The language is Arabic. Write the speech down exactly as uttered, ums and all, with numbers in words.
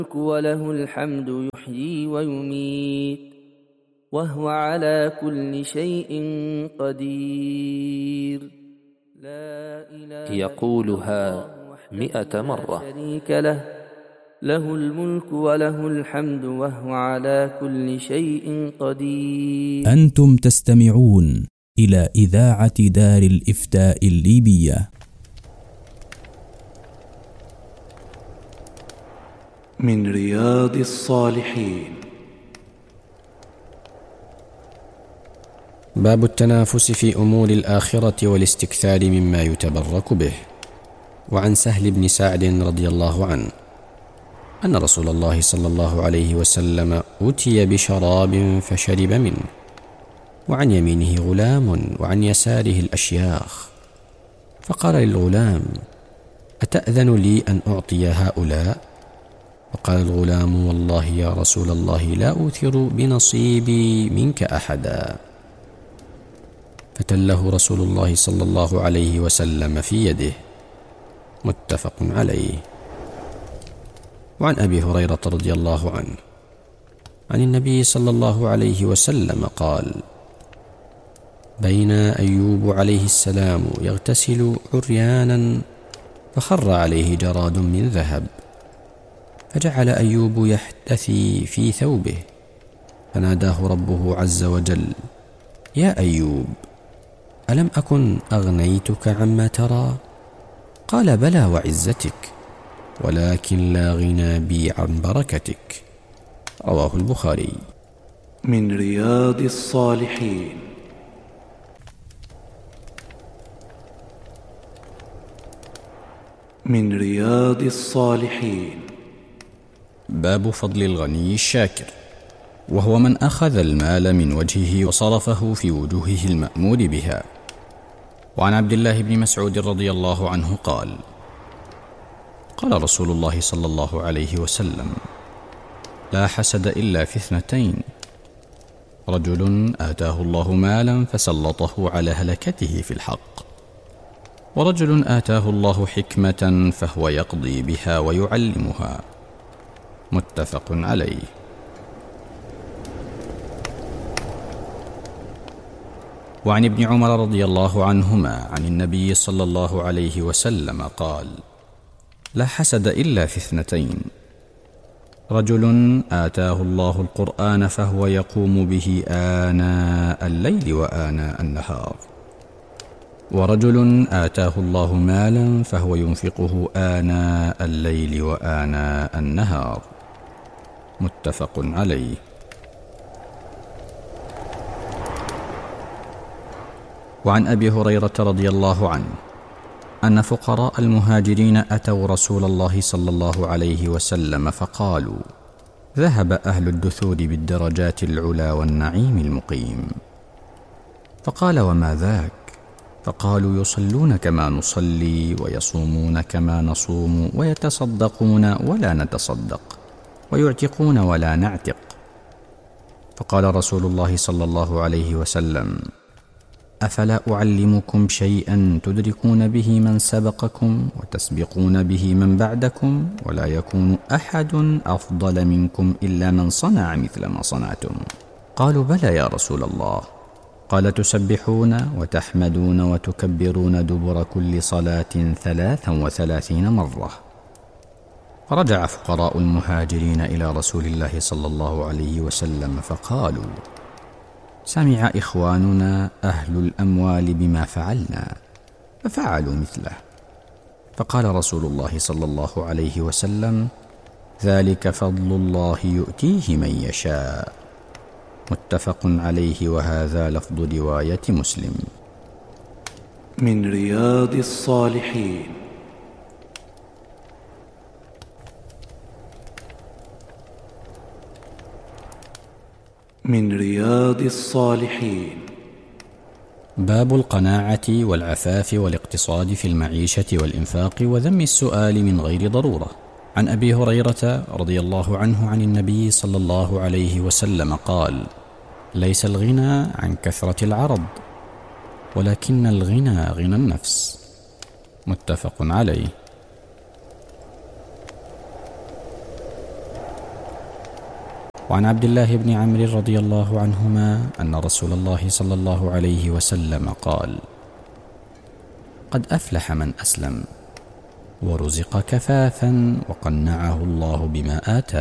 وله الحمد يحيي ويميت وهو على كل شيء قدير. لا إله يقولها مئة مرة. شريك له له الملك وله الحمد وهو على كل شيء قدير. أنتم تستمعون إلى إذاعة دار الإفتاء الليبية. من رياض الصالحين. باب التنافس في أمور الآخرة والاستكثار مما يتبرك به. وعن سهل بن سعد رضي الله عنه أن رسول الله صلى الله عليه وسلم أتي بشراب فشرب منه، وعن يمينه غلام وعن يساره الأشياخ، فقال للغلام: أتأذن لي أن أعطي هؤلاء؟ فقال الغلام: والله يا رسول الله لا أوثر بنصيبي منك أحدا. فتله رسول الله صلى الله عليه وسلم في يده. متفق عليه. وعن أبي هريرة رضي الله عنه عن النبي صلى الله عليه وسلم قال: بين أيوب عليه السلام يغتسل عريانا فخر عليه جراد من ذهب، فجعل أيوب يحتثي في ثوبه، فناداه ربه عز وجل: يا أيوب، ألم أكن أغنيتك عما ترى؟ قال: بلى وعزتك، ولكن لا غنى بي عن بركتك. رواه البخاري. من رياض الصالحين. من رياض الصالحين. باب فضل الغني الشاكر، وهو من أخذ المال من وجهه وصرفه في وجوهه المأمور بها. وعن عبد الله بن مسعود رضي الله عنه قال: قال رسول الله صلى الله عليه وسلم: لا حسد إلا في اثنتين: رجل آتاه الله مالا فسلطه على هلكته في الحق، ورجل آتاه الله حكمة فهو يقضي بها ويعلمها. متفق عليه. وعن ابن عمر رضي الله عنهما عن النبي صلى الله عليه وسلم قال: لا حسد إلا في اثنتين: رجل آتاه الله القرآن فهو يقوم به آناء الليل وآناء النهار، ورجل آتاه الله مالا فهو ينفقه آناء الليل وآناء النهار. متفق عليه. وعن أبي هريرة رضي الله عنه أن فقراء المهاجرين أتوا رسول الله صلى الله عليه وسلم فقالوا: ذهب أهل الدثور بالدرجات العلا والنعيم المقيم. فقال: وما ذاك؟ فقالوا: يصلون كما نصلي، ويصومون كما نصوم، ويتصدقون ولا نتصدق، ويعتقون ولا نعتق. فقال رسول الله صلى الله عليه وسلم: أفلا أعلمكم شيئا تدركون به من سبقكم وتسبقون به من بعدكم، ولا يكون أحد أفضل منكم إلا من صنع مثل ما صنعتم؟ قالوا: بلى يا رسول الله. قال: تسبحون وتحمدون وتكبرون دبر كل صلاة ثلاثا وثلاثين مرة. فرجع فقراء المهاجرين إلى رسول الله صلى الله عليه وسلم فقالوا: سمع إخواننا أهل الأموال بما فعلنا، ففعلوا مثله. فقال رسول الله صلى الله عليه وسلم: ذلك فضل الله يؤتيه من يشاء. متفق عليه، وهذا لفظ رواية مسلم. من رياض الصالحين. من رياض الصالحين. باب القناعة والعفاف والاقتصاد في المعيشة والإنفاق وذم السؤال من غير ضرورة. عن أبي هريرة رضي الله عنه عن النبي صلى الله عليه وسلم قال: ليس الغنى عن كثرة العرض، ولكن الغنى غنى النفس. متفق عليه. وعن عبد الله بن عمرو رضي الله عنهما أن رسول الله صلى الله عليه وسلم قال: قد أفلح من أسلم ورزق كفافا وقنعه الله بما آتاه.